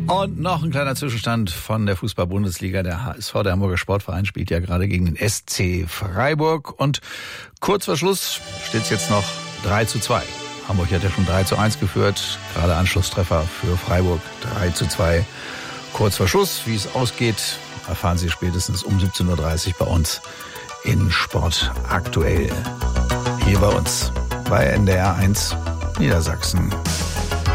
Und noch ein kleiner Zwischenstand von der Fußball-Bundesliga. Der HSV, der Hamburger Sportverein, spielt ja gerade gegen den SC Freiburg. Und kurz vor Schluss steht es jetzt noch 3:2. Hamburg hat ja schon 3:1 geführt. Gerade Anschlusstreffer für Freiburg. 3:2. Kurz vor Schluss. Wie es ausgeht, erfahren Sie spätestens um 17:30 Uhr bei uns in Sport aktuell. Hier bei uns bei NDR 1 Niedersachsen.